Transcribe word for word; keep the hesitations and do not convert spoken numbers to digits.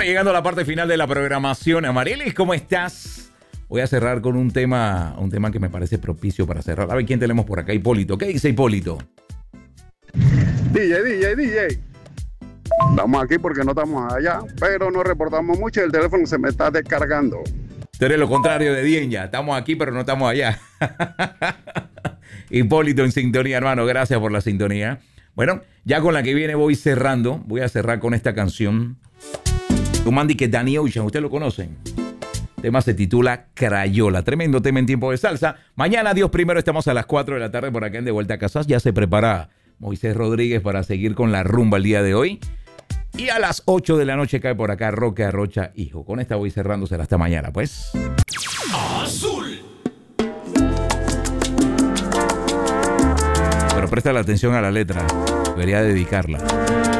Bueno, llegando a la parte final de la programación, Amarilis, ¿cómo estás? Voy a cerrar con un tema, un tema que me parece propicio para cerrar. A ver quién tenemos por acá, Hipólito. ¿Qué dice Hipólito? D J, D J, D J. Estamos aquí porque no estamos allá, pero no reportamos mucho y el teléfono se me está descargando. Tú eres lo contrario de Dienya. Estamos aquí, pero no estamos allá. Hipólito en sintonía, hermano. Gracias por la sintonía. Bueno, ya con la que viene voy cerrando. Voy a cerrar con esta canción. Un man que Danny Ocean, ¿ustedes lo conocen? El tema se titula Crayola. Tremendo tema en tiempo de salsa. Mañana, Dios primero, estamos a las cuatro de la tarde por acá en De Vuelta a Casas. Ya se prepara Moisés Rodríguez para seguir con la rumba el día de hoy. Y a las ocho de la noche cae por acá Roque Arrocha, hijo. Con esta voy cerrando, será hasta mañana, pues. Azul. Pero presta la atención a la letra. Debería dedicarla.